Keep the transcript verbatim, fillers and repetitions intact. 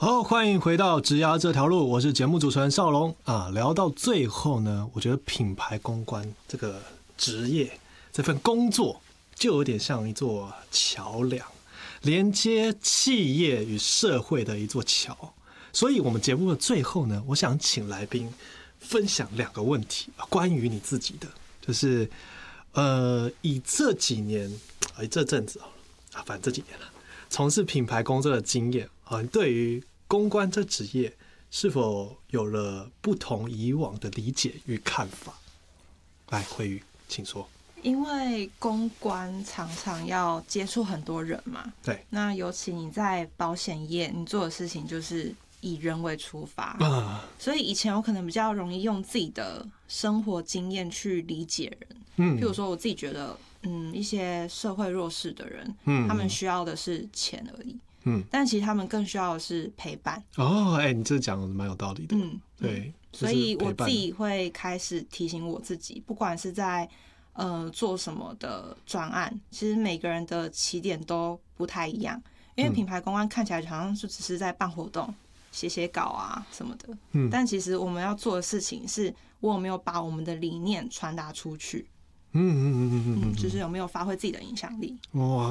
好，欢迎回到职涯这条路，我是节目主持人少龙啊。聊到最后呢，我觉得品牌公关这个职业，这份工作就有点像一座桥梁，连接企业与社会的一座桥。所以，我们节目的最后呢，我想请来宾分享两个问题，关于你自己的，就是呃，以这几年，哎，这阵子啊，反正这几年了，从事品牌工作的经验啊，对于公关这职业是否有了不同以往的理解与看法？来，慧宇，请说。 因为公关常常要接触很多人嘛， 对， 那尤其你在保险业，你做的事情就是以人为出发， 啊， 所以以前我可能比较容易用自己的生活经验去理解人， 嗯， 譬如说我自己觉得，嗯，一些社会弱势的人， 嗯， 他们需要的是钱而已。 嗯， 但其实他们更需要的是陪伴。 哦，哎、欸，你这讲的蛮有道理的。 嗯， 对， 所以我自己会开始提醒我自己，不管是在呃做什么的专案，其实每个人的起点都不太一样。因为品牌公关看起来好像就只是在办活动、写写稿啊什么的，嗯，但其实我们要做的事情是，我有没有把我们的理念传达出去。嗯嗯嗯嗯嗯，就是有没有发挥自己的影响力。哇。